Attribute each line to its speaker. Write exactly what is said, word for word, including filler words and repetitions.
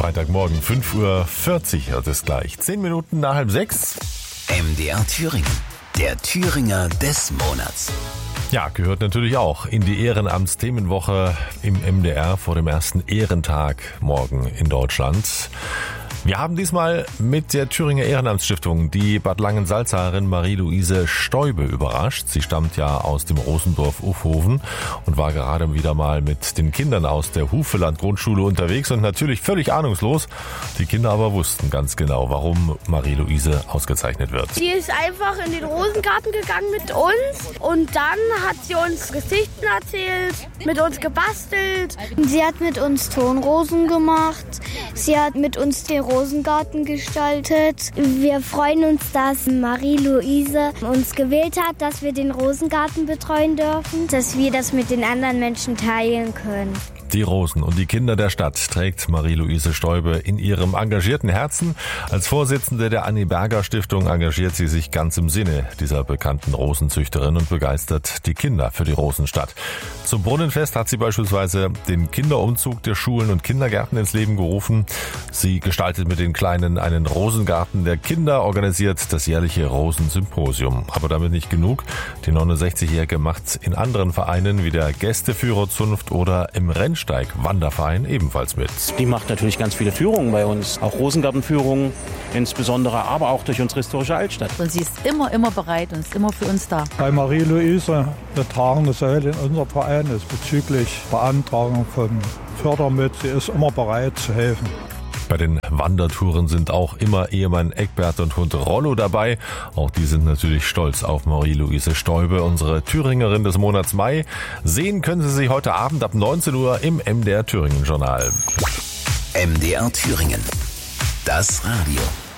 Speaker 1: Freitagmorgen, fünf Uhr vierzig wird es gleich. Zehn Minuten nach halb sechs.
Speaker 2: M D R Thüringen, der Thüringer des Monats.
Speaker 1: Ja, gehört natürlich auch in die Ehrenamtsthemenwoche im M D R vor dem ersten Ehrentag morgen in Deutschland. Wir haben diesmal mit der Thüringer Ehrenamtsstiftung die Bad Langensalzarin Marie-Louise Stäube überrascht. Sie stammt ja aus dem Rosendorf Ufhoven und war gerade wieder mal mit den Kindern aus der Hufeland Grundschule unterwegs und natürlich völlig ahnungslos. Die Kinder aber wussten ganz genau, warum Marie-Louise ausgezeichnet wird.
Speaker 3: Sie ist einfach in den Rosengarten gegangen mit uns und dann hat sie uns Geschichten erzählt, mit uns gebastelt.
Speaker 4: Sie hat mit uns Tonrosen gemacht. Sie hat mit uns den Rosengarten gestaltet. Wir freuen uns, dass Marie-Louise uns gewählt hat, dass wir den Rosengarten betreuen dürfen, dass wir das mit den anderen Menschen teilen können.
Speaker 1: Die Rosen und die Kinder der Stadt trägt Marie-Louise Stäube in ihrem engagierten Herzen. Als Vorsitzende der Annie Berger Stiftung engagiert sie sich ganz im Sinne dieser bekannten Rosenzüchterin und begeistert die Kinder für die Rosenstadt. Zum Brunnenfest hat sie beispielsweise den Kinderumzug der Schulen und Kindergärten ins Leben gerufen. Sie gestaltet mit den Kleinen einen Rosengarten der Kinder, organisiert das jährliche Rosensymposium. Aber damit nicht genug. Die neunundsechzigjährige macht in anderen Vereinen wie der Gästeführerzunft oder im Rennsteig Wanderverein ebenfalls mit.
Speaker 5: Die macht natürlich ganz viele Führungen bei uns, auch Rosengartenführungen insbesondere, aber auch durch unsere historische Altstadt.
Speaker 6: Und sie ist immer, immer bereit und ist immer für uns da.
Speaker 7: Bei Marie-Louise, eine tragende Säule in unserem Verein ist bezüglich Beantragung von Fördermitteln. Sie ist immer bereit zu helfen.
Speaker 1: Bei den Wandertouren sind auch immer Ehemann Eckbert und Hund Rollo dabei. Auch die sind natürlich stolz auf Marie-Louise Stäube, unsere Thüringerin des Monats Mai. Sehen können Sie sie heute Abend ab neunzehn Uhr im M D R Thüringen Journal.
Speaker 2: M D R Thüringen. Das Radio.